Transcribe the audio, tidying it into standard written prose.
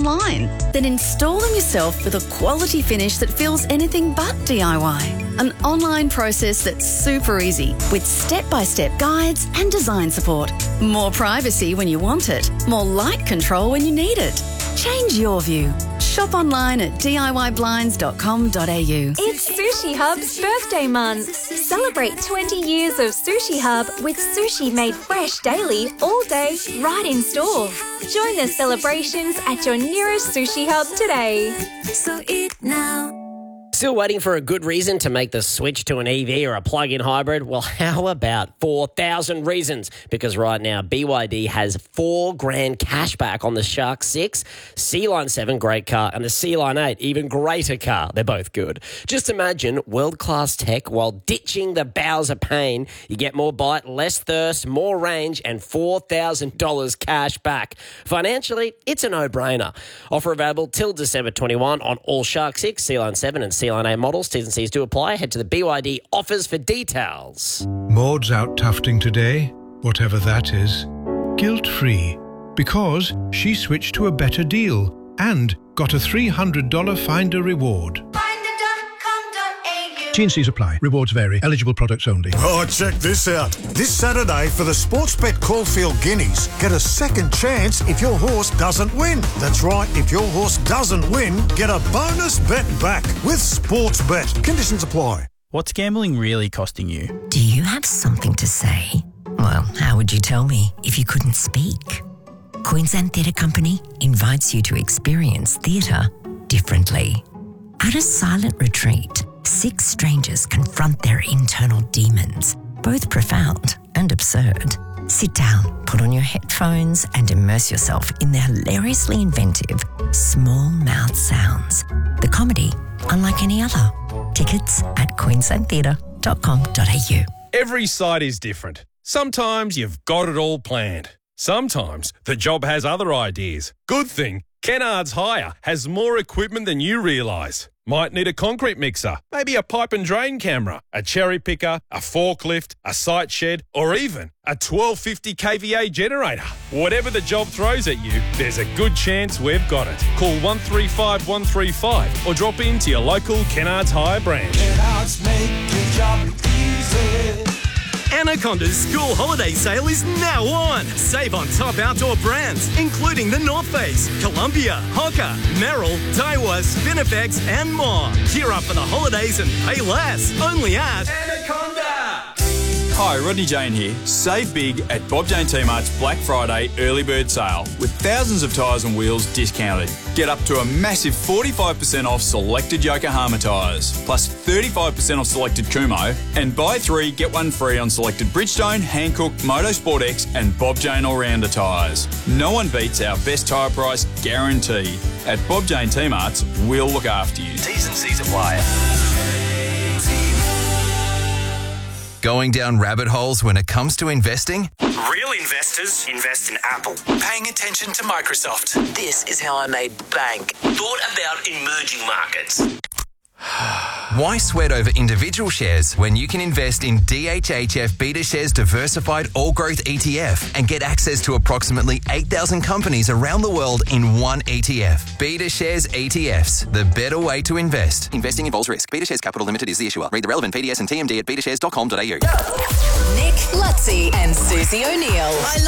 online. Then install them yourself with a quality finish that feels anything but DIY. An online process that's super easy with step-by-step guides and design support. More privacy when you want it. More light control when you need it. Change your view. Shop online at diyblinds.com.au. It's Sushi Hub's birthday month. Celebrate 20 years of Sushi Hub with sushi made fresh daily, all day, right in store. Join the celebrations at your nearest Sushi Hub today. So eat now. Still waiting for a good reason to make the switch to an EV or a plug-in hybrid? Well, how about 4,000 reasons? Because right now, BYD has $4,000 cash back on the Shark 6, Sea-Line 7, great car, and the Sea-Line 8, even greater car. They're both good. Just imagine world-class tech while ditching the bowels of pain. You get more bite, less thirst, more range, and $4,000 cash back. Financially, it's a no-brainer. Offer available till December 21 on all Shark 6, Sea-Line 7 and Sea-Line 8 models. T's and C's do apply. Head to the BYD offers for details. Maud's out tufting today, whatever that is, guilt-free, because she switched to a better deal and got a $300 Finder reward. T&Cs apply. Rewards vary. Eligible products only. Oh, check this out. This Saturday for the Sportsbet Caulfield Guineas, get a second chance if your horse doesn't win. That's right, if your horse doesn't win, get a bonus bet back with Sportsbet. Conditions apply. What's gambling really costing you? Do you have something to say? Well, how would you tell me if you couldn't speak? Queensland Theatre Company invites you to experience theatre differently. At a silent retreat, 6 strangers confront their internal demons, both profound and absurd. Sit down, put on your headphones and immerse yourself in the hilariously inventive Small Mouth Sounds. The comedy unlike any other. Tickets at queenslandtheatre.com.au. Every site is different. Sometimes you've got it all planned. Sometimes the job has other ideas. Good thing, Kennards Hire has more equipment than you realise. Might need a concrete mixer, maybe a pipe and drain camera, a cherry picker, a forklift, a site shed, or even a 1250 kVA generator. Whatever the job throws at you, there's a good chance we've got it. Call 135 135 or drop into your local Kennards Hire branch. Kennards make your job easy. Anaconda's school holiday sale is now on. Save on top outdoor brands, including the North Face, Columbia, Hoka, Merrill, Daiwa, Spinifex, and more. Gear up for the holidays and pay less. Only at Anaconda. Hi, Rodney Jane here. Save big at Bob Jane T-Mart's Black Friday early bird sale with thousands of tyres and wheels discounted. Get up to a massive 45% off selected Yokohama tyres, plus 35% off selected Kumho, and buy 3, get 1 free on selected Bridgestone, Hankook, Motorsport X and Bob Jane All-Rounder tyres. No one beats our best tyre price guarantee. At Bob Jane T-Mart's, we'll look after you. T's and C's apply. Going down rabbit holes when it comes to investing? Real investors invest in Apple. Paying attention to Microsoft. This is how I made bank. Thought about emerging markets. Why sweat over individual shares when you can invest in DHHF BetaShares Diversified All-Growth ETF and get access to approximately 8,000 companies around the world in one ETF? BetaShares ETFs, the better way to invest. Investing involves risk. BetaShares Capital Limited is the issuer. Read the relevant PDS and TMD at betashares.com.au. Nick Lutzi and Susie O'Neill.